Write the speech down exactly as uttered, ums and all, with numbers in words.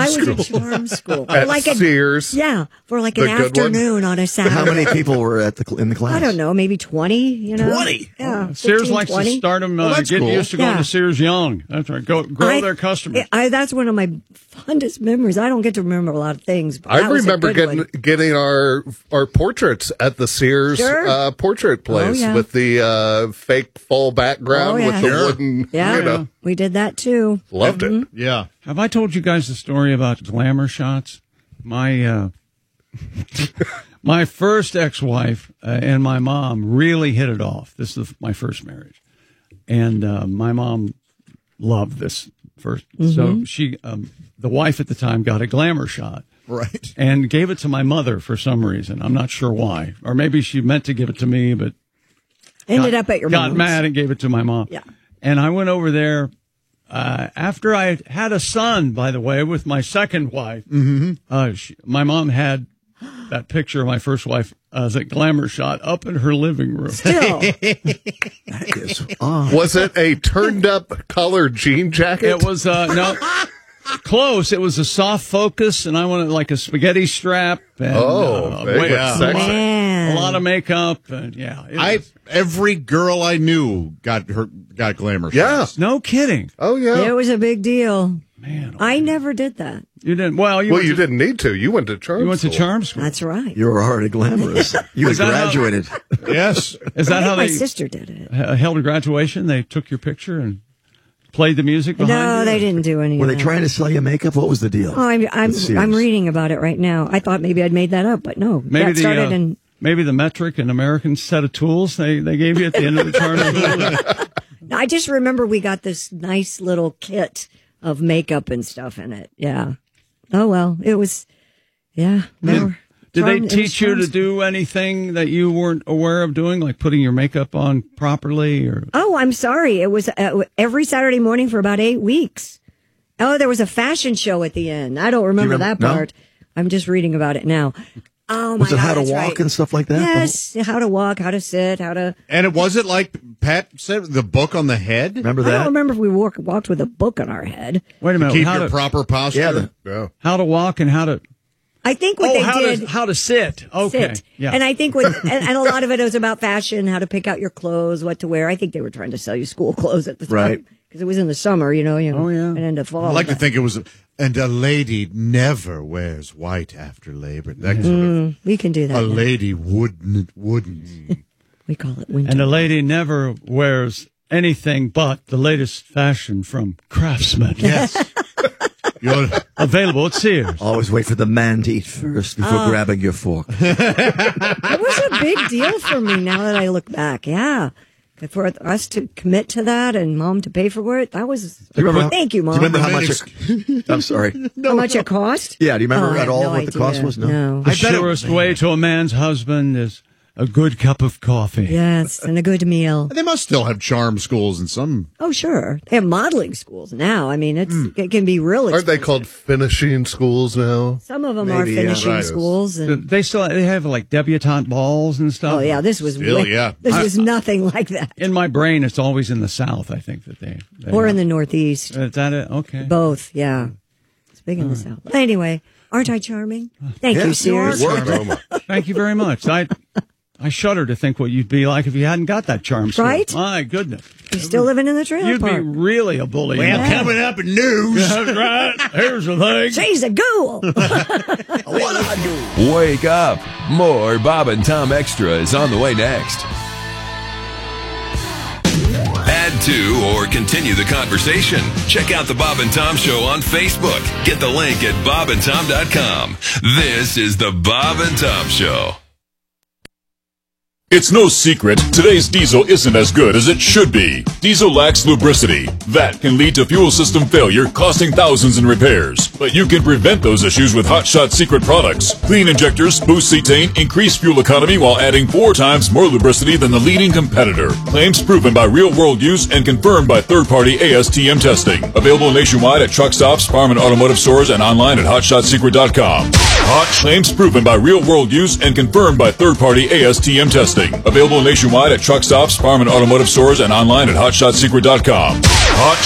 school. I was at charm school. At like a, Sears. Yeah, for like an The good afternoon on a Saturday. How many people were at the cl- in the class? I don't know, maybe twenty, you know? twenty? Yeah. Oh, Sears fifteen, likes twenty. to start them, uh, Well, that's get cool. used to going Yeah. to Sears young. That's right. Go, grow I- their customers. I, that's one of my fondest memories. I don't get to remember a lot of things, but I that was a remember good getting one. getting our our portraits at the Sears Sure. uh, portrait place Oh, yeah. with the uh, fake full background Oh, yeah. with the Sure. wooden. Yeah, You know, we did that too. loved it. Yeah. Have I told you guys the story about glamour shots? My uh, my first ex-wife uh, and my mom really hit it off. This is my first marriage, and uh, my mom loved this first. So she, um, the wife at the time, got a glamour shot. Right. And gave it to my mother for some reason. I'm not sure why. Or maybe she meant to give it to me, but Ended got, up at your got mom's. mad and gave it to my mom. Yeah. And I went over there uh, after I had a son, by the way, with my second wife. Mm-hmm. Uh, she, my mom had that picture of my first wife as a glamour shot up in her living room. Still. That is, oh. Was it a turned up colored jean jacket? It was uh, no close. It was a soft focus, and I wanted like a spaghetti strap. And, Oh, uh, very wait, yeah. sexy. Man. a lot of makeup, and yeah, it I was- every girl I knew got her got glamour Yeah. shots. no kidding, Oh yeah. It was a big deal. man. I never did that. You didn't. Well, you well, went you to, didn't need to. You went to charm. You went to school. charm school. That's right. You were already glamorous. You had Is that how- graduated. Yes. Is I that think how my they sister did it. uh, held a graduation? They took your picture and played the music behind No, you? they didn't do any Were of they that. trying to sell you makeup? What was the deal? Oh, I'm I'm, With Sears? I'm reading about it right now. I thought maybe I'd made that up, but no. Maybe that the started uh, in. maybe the metric and American set of tools they, they gave you at the end of the charm school. I just remember we got this nice little kit of makeup and stuff in it. Yeah. Oh well, it was. Yeah. No. Did they Charm- it teach was you charm to school. do anything that you weren't aware of doing, like putting your makeup on properly? Or Oh, I'm sorry. It was uh, every Saturday morning for about eight weeks. Oh, there was a fashion show at the end. I don't remember, remember- that no? part. I'm just reading about it now. Oh my Was it God, how to that's walk right. and stuff like that? Yes, how to walk, how to sit, how to. And it wasn't like Pat said, the book on the head. Remember I don't that? remember if we walk, walked with a book on our head. wait a minute, Keep how your to proper posture. Yeah, the- Yeah. how to walk and how to I think what oh they how did. to how to sit. Okay, Sit. yeah. And I think with and, and a lot of it was about fashion, how to pick out your clothes, what to wear. I think they were trying to sell you school clothes at the time. Right. Because it was in the summer, you know, you know, Oh, yeah. and into fall. I like to but- think it was, and a lady never wears white after labor. That sort of, Mm, we can do that. a now. lady wouldn't, wouldn't. We call it winter. and a lady never wears anything but the latest fashion from Craftsman. Yes. You're, Available at Sears. Always wait for the man to eat first before Oh. grabbing your fork. It was a big deal for me now that I look back. Yeah. For us to commit to that and mom to pay for it, that was. Do you remember how- Thank you, Do mom. you remember how much? It, I'm sorry. how much it cost? Yeah. Do you remember Oh, I at have all no what the cost idea. was? No. No. The I bet it- surest way to a man's husband is a good cup of coffee. Yes, and a good meal. they must still have charm schools in some. Oh, sure. They have modeling schools now. I mean, it's it can be real Aren't they expensive. called finishing schools now? Some of them Maybe, are yeah, finishing right. schools. And, They still they have like debutante balls and stuff. oh, yeah, this was Still, way- yeah. This I- was nothing like that. In my brain, it's always in the South. I think that they, they Or in the Northeast. Is that it? Okay. Both, yeah. It's big in the South. Anyway, aren't I charming? Thank you, Yes, you are Sears. charming. Thank you very much. I I shudder to think what you'd be like if you hadn't got that charm school. Right? My goodness. You're still living in the trailer You'd park. be really a bully. Well, Yeah. coming up in news. That's right. Here's the thing. She's a ghoul. Wake up. More Bob and Tom Extra is on the way next. Add to or continue the conversation. Check out the Bob and Tom Show on Facebook. Get the link at bob and tom dot com. This is the Bob and Tom Show. It's no secret, today's diesel isn't as good as it should be. Diesel lacks lubricity. That can lead to fuel system failure, costing thousands in repairs. But you can prevent those issues with Hot Shot Secret products. Clean injectors, boost cetane, increase fuel economy while adding four times more lubricity than the leading competitor. Claims proven by real-world use and confirmed by third-party A S T M testing. Available nationwide at truck stops, farm and automotive stores, and online at hot shot secret dot com. Hot claims proven by real-world use and confirmed by third-party A S T M testing. Available nationwide at truck stops, farm and automotive stores, and online at hot shot secret dot com. Hot